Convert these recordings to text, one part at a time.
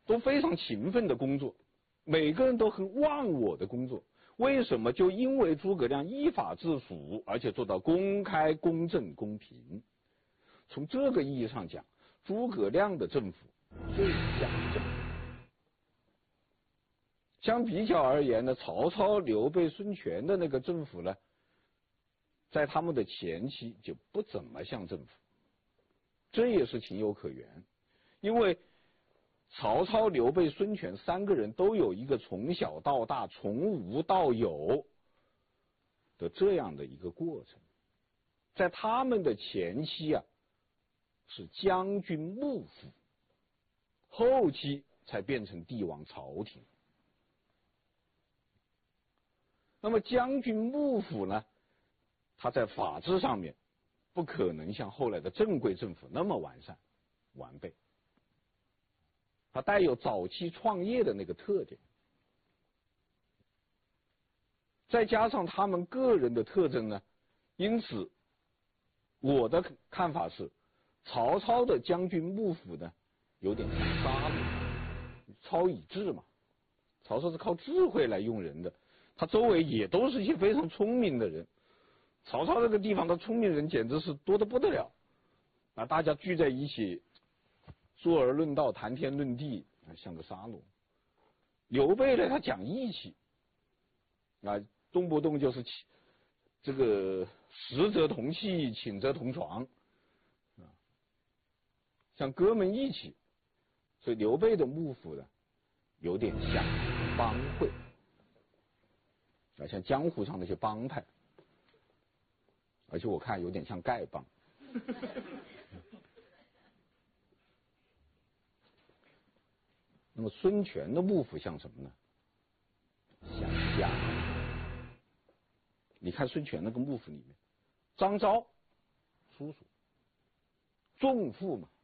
都非常勤奋的工作，每个人都很忘我的工作。为什么？就因为诸葛亮依法治蜀，而且做到公开、公正、公平。从这个意义上讲，诸葛亮的政府最像政府。相比较而言呢，曹操、刘备、孙权的那个政府呢，在他们的前期就不怎么像政府，这也是情有可原。因为曹操、刘备、孙权三个人都有一个从小到大、从无到有的这样的一个过程，在他们的前期啊是将军幕府，后期才变成帝王朝廷。那么将军幕府呢，它在法制上面不可能像后来的正规政府那么完善完备，它带有早期创业的那个特点，再加上他们个人的特征呢，因此我的看法是，曹操的将军幕府呢有点像沙鲁，操以智嘛，曹操是靠智慧来用人的，他周围也都是一些非常聪明的人。曹操这个地方的聪明人简直是多得不得了啊！大家聚在一起，坐而论道，谈天论地，像个沙罗。刘备呢，他讲义气啊，动不动就是这个食则同气，寝则同床啊，像哥们义气。所以刘备的幕府呢，有点像帮会啊，像江湖上那些帮派。而且我看有点像丐帮。那么孙权的幕府像什么呢？像家。你看孙权那个幕府里面，张昭叔叔，仲父嘛。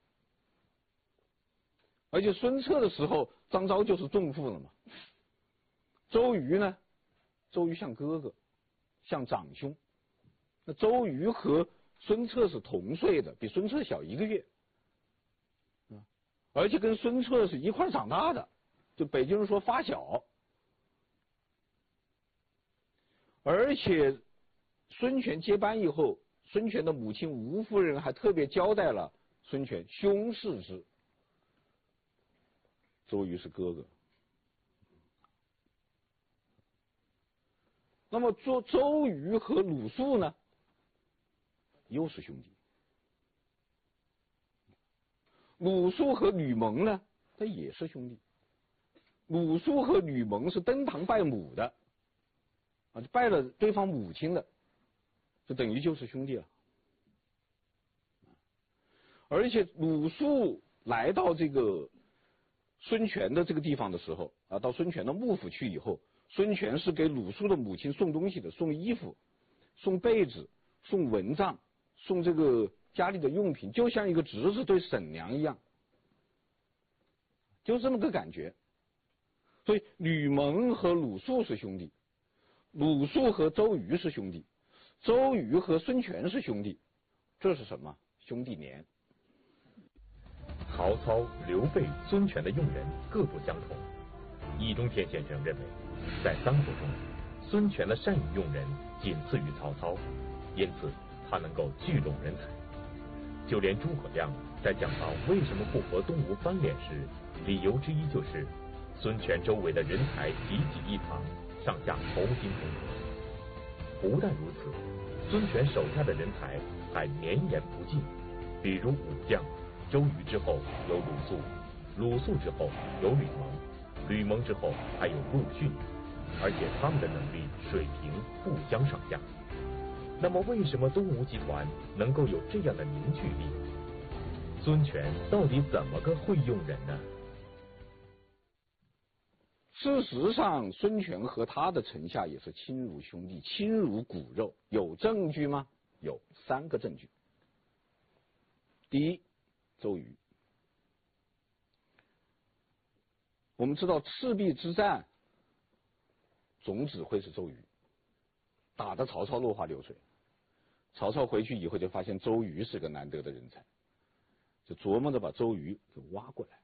而且孙策的时候，张昭就是仲父了嘛。周瑜呢，周瑜像哥哥，像长兄。那周瑜和孙策是同岁的，比孙策小1个月，而且跟孙策是一块长大的，就北京人说发小。而且孙权接班以后，孙权的母亲吴夫人还特别交代了孙权兄事之，周瑜是哥哥。那么周瑜和鲁肃呢？又是兄弟。鲁肃和吕蒙呢，他也是兄弟。鲁肃和吕蒙是登堂拜母的，啊，就拜了对方母亲的，就等于就是兄弟了。而且鲁肃来到这个孙权的这个地方的时候，啊，到孙权的幕府去以后，孙权是给鲁肃的母亲送东西的，送衣服、送被子、送蚊帐。送这个家里的用品，就像一个侄子对婶娘一样，就这么个感觉。所以吕蒙和鲁肃是兄弟，鲁肃和周瑜是兄弟，周瑜和孙权是兄弟，这是什么？兄弟连。 曹操、刘备、孙权的用人各不相同。易中天先生认为，在三国中，孙权的善于用人仅次于曹操，因此他能够聚拢人才。就连诸葛亮在讲到为什么不和东吴翻脸时，理由之一就是孙权周围的人才济济一堂，上下同心同德。不但如此，孙权手下的人才还绵延不尽，比如武将，周瑜之后有鲁肃，鲁肃之后有吕蒙，吕蒙之后还有陆逊，而且他们的能力水平不相上下。那么为什么东吴集团能够有这样的凝聚力？孙权到底怎么个会用人呢？ 事实上，孙权和他的臣下也是亲如兄弟，亲如骨肉。有证据吗？有3个证据。第一，周瑜。我们知道赤壁之战总指挥是周瑜，打得曹操落花流水。曹操回去以后就发现周瑜是个难得的人才，就琢磨着把周瑜给挖过来。